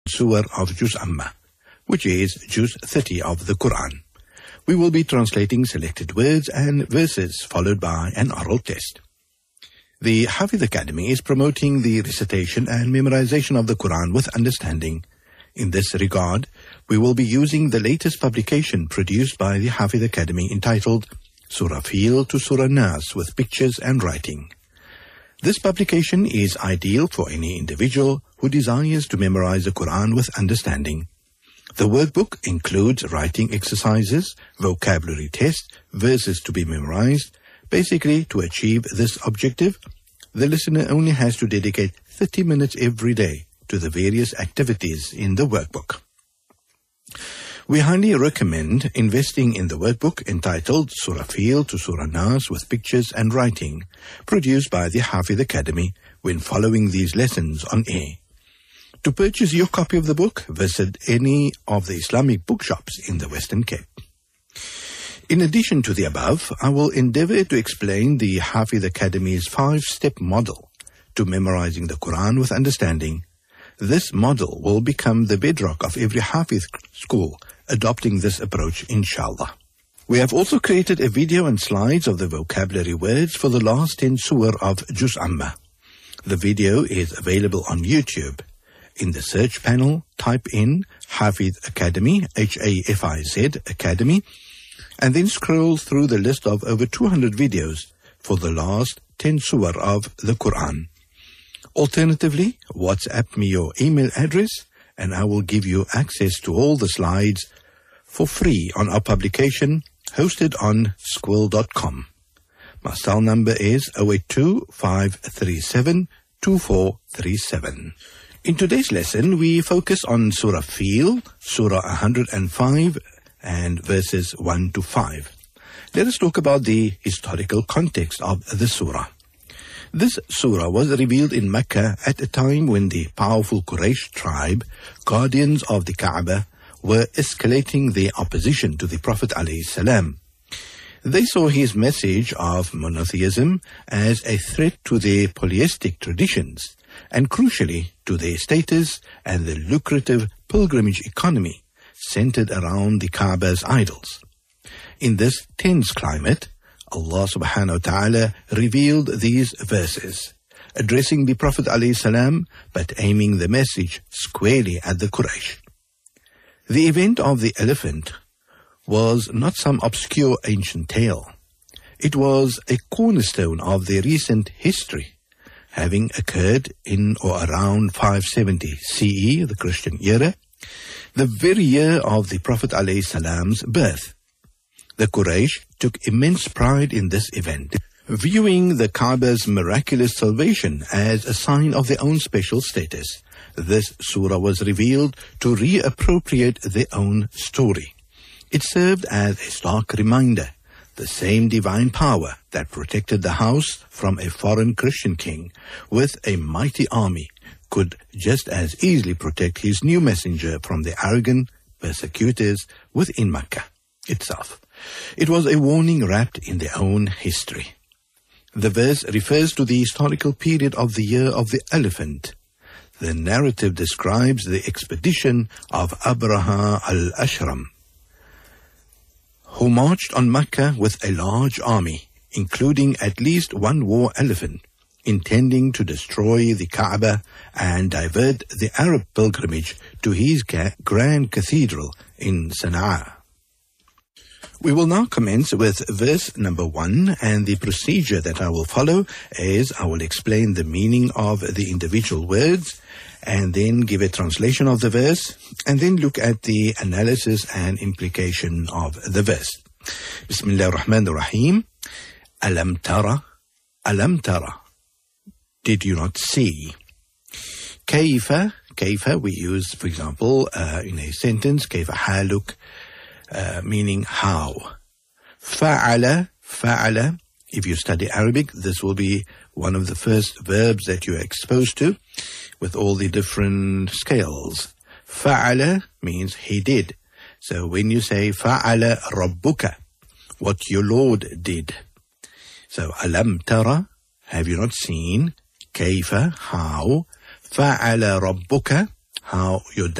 surah of Juz Amma, which is Juz 30 of the Quran. We will be translating selected words and verses followed by an oral test. The Hafidh Academy is promoting the recitation and memorization of the Quran with understanding. In this regard, we will be using the latest publication produced by the Hafidh Academy entitled Surah Fil to Surah Nas with pictures and writing. This publication is ideal for any individual who desires to memorize the Quran with understanding. The workbook includes writing exercises, vocabulary tests, verses to be memorized. Basically, to achieve this objective, the listener only has to dedicate 30 minutes every day to the various activities in the workbook. We highly recommend investing in the workbook entitled Surah Fil to Surah Nas with pictures and writing, produced by the Hafidh Academy when following these lessons on air. To purchase your copy of the book, visit any of the Islamic bookshops in the Western Cape. In addition to the above, I will endeavor to explain the Hafidh Academy's 5-step model to memorizing the Quran with understanding. This model will become the bedrock of every Hafidh school adopting this approach, inshallah. We have also created a video and slides of the vocabulary words for the last 10 surah of Juz Amma. The video is available on YouTube. In the search panel, type in Hafidh Academy, H-A-F-I-Z Academy, and then scroll through the list of over 200 videos for the last 10 surah of the Quran. Alternatively, WhatsApp me your email address and I will give you access to all the slides for free on our publication hosted on squill.com. My cell number is 082-537-2437. In today's lesson, we focus on Surah Fil, Surah 105 and verses 1 to 5. Let us talk about the historical context of the surah. This surah was revealed in Mecca at a time when the powerful Quraysh tribe, guardians of the Kaaba, were escalating their opposition to the Prophet ﷺ. They saw his message of monotheism as a threat to their polytheistic traditions, and crucially to their status and the lucrative pilgrimage economy centered around the Kaaba's idols. In this tense climate, Allah subhanahu wa ta'ala revealed these verses, addressing the Prophet ﷺ but aiming the message squarely at the Quraysh. The event of the elephant was not some obscure ancient tale. It was a cornerstone of their recent history, having occurred in or around 570 CE, the Christian era, the very year of the Prophet ﷺ's birth. The Quraysh took immense pride in this event, viewing the Kaaba's miraculous salvation as a sign of their own special status. This surah was revealed to reappropriate their own story. It served as a stark reminder. The same divine power that protected the house from a foreign Christian king with a mighty army could just as easily protect his new messenger from the arrogant persecutors within Mecca itself. It was a warning wrapped in their own history. The verse refers to the historical period of the year of the elephant. The narrative describes the expedition of Abraha al-Ashram, who marched on Mecca with a large army, including at least one war elephant, intending to destroy the Kaaba and divert the Arab pilgrimage to his grand cathedral in Sana'a. We will now commence with verse number 1, and the procedure that I will follow is I will explain the meaning of the individual words and then give a translation of the verse and then look at the analysis and implication of the verse. Bismillah ar-Rahman ar-Rahim. Alam tara, alam tara. Did you not see? Kayfa, we use, for example, in a sentence, kayfa haluk, meaning how. Fa'ala, if you study Arabic, this will be one of the first verbs that you are exposed to with all the different scales. Fa'ala means he did. So when you say fa'ala rabbuka, what your Lord did. So alam tara, have you not seen? Kayfa, how. Fa'ala rabbuka, how your